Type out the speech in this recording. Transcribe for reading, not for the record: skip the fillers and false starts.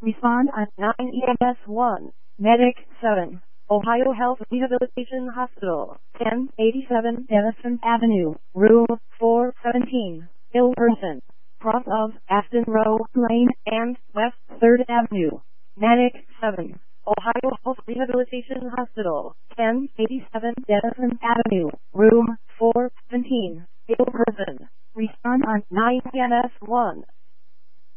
Respond at 9 EMS 1. Medic 7. Ohio Health Rehabilitation Hospital, 1087 Denison Avenue, Room 417, ill person. Cross of Aston Row Lane and West 3rd Avenue. Medic 7. Ohio Health Rehabilitation Hospital, 1087 Denison Avenue, Room 417, ill person. Respond on 9 EMS 1.